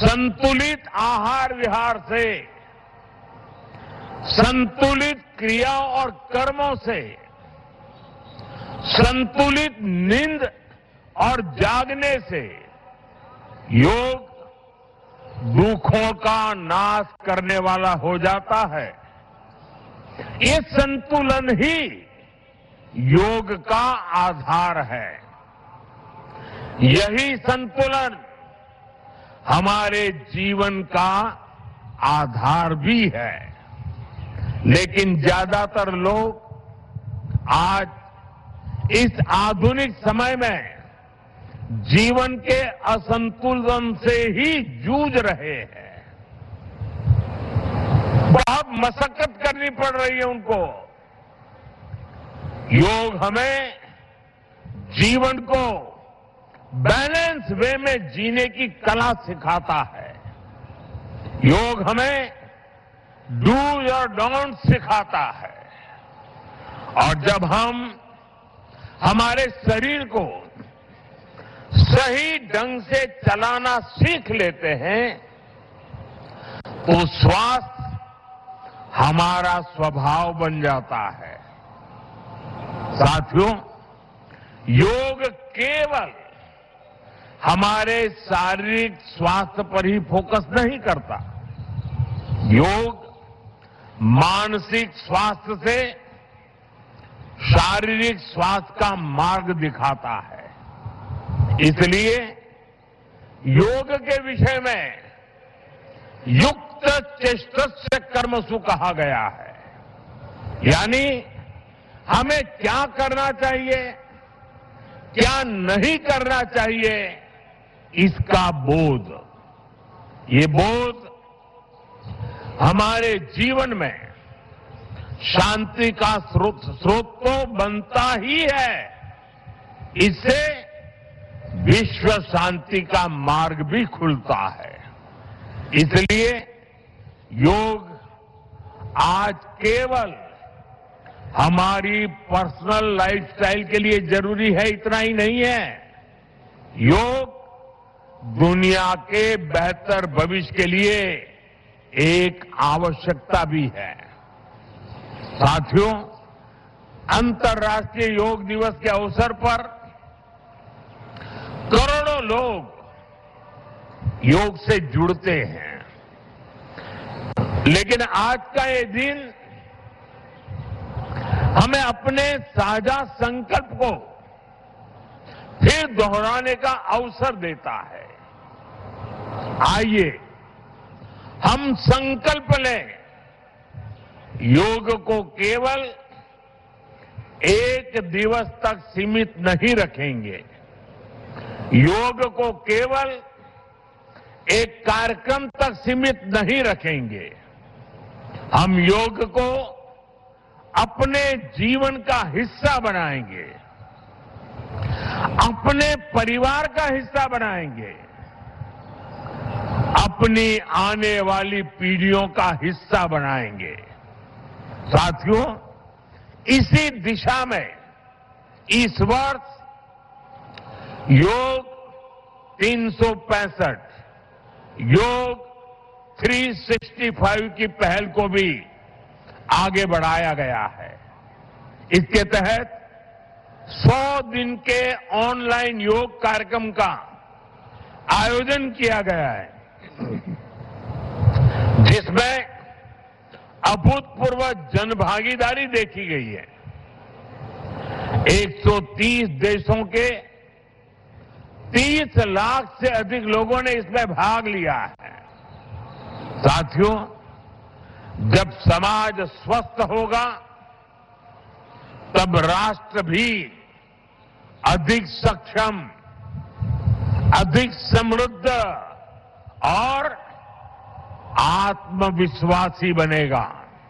संतुलित आहार विहार से, संतुलित क्रियाओं और कर्मों से, संतुलित नींद और जागने से योग दुखों का नाश करने वाला हो जाता है। ये संतुलन ही योग का आधार है। यही संतुलन हमारे जीवन का आधार भी है। लेकिन ज्यादातर लोग आज इस आधुनिक समय में जीवन के असंतुलन से ही जूझ रहे हैं। बहुत मशक्कत करनी पड़ रही है उनको। योग हमें जीवन को बैलेंस वे में जीने की कला सिखाता है। योग हमें डू और डोंट सिखाता है। और जब हम हमारे शरीर को सही ढंग से चलाना सीख लेते हैं तो स्वास्थ्य हमारा स्वभाव बन जाता है। साथियों, योग केवल हमारे शारीरिक स्वास्थ्य पर ही फोकस नहीं करता। योग मानसिक स्वास्थ्य से शारीरिक स्वास्थ्य का मार्ग दिखाता है। इसलिए योग के विषय में युक्त चेष्टस्य कर्मसु कहा गया है। यानी हमें क्या करना चाहिए, क्या नहीं करना चाहिए, इसका बोध। ये बोध हमारे जीवन में शांति का स्रोत तो बनता ही है। इससे विश्व शांति का मार्ग भी खुलता है। इसलिए योग आज केवल हमारी पर्सनल लाइफस्टाइल के लिए जरूरी है इतना ही नहीं है। योग दुनिया के बेहतर भविष्य के लिए एक आवश्यकता भी है। साथियों, अंतर्राष्ट्रीय योग दिवस के अवसर पर करोड़ों लोग योग से जुड़ते हैं। लेकिन आज का ये दिन हमें अपने साझा संकल्प को फिर दोहराने का अवसर देता है। आइए हम संकल्प लें, योग को केवल एक दिवस तक सीमित नहीं रखेंगे। योग को केवल एक कार्यक्रम तक सीमित नहीं रखेंगे। हम योग को अपने जीवन का हिस्सा बनाएंगे, अपने परिवार का हिस्सा बनाएंगे, अपनी आने वाली पीढ़ियों का हिस्सा बनाएंगे। साथियों, इसी दिशा में इस वर्ष योग 365 योग 365 की पहल को भी आगे बढ़ाया गया है। इसके तहत 100 दिन के ऑनलाइन योग कार्यक्रम का आयोजन किया गया है, जिसमें अभूतपूर्व जनभागीदारी देखी गई है। 130 देशों के 30 लाख से अधिक लोगों ने इसमें भाग लिया है। साथियों, जब समाज स्वस्थ होगा तब राष्ट्र भी अधिक सक्षम, अधिक समृद्ध और आत्मविश्वासी बनेगा।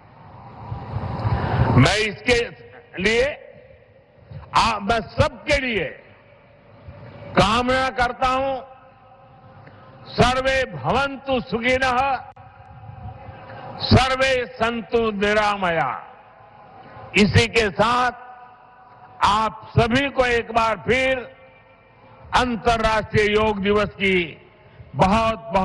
मैं इसके लिए मैं सबके लिए कामना करता हूं, सर्वे भवन्तु सुखिनः, सर्वे सन्तु निरामया। इसी के साथ आप सभी को एक बार फिर अंतर्राष्ट्रीय योग दिवस की बहुत बहुत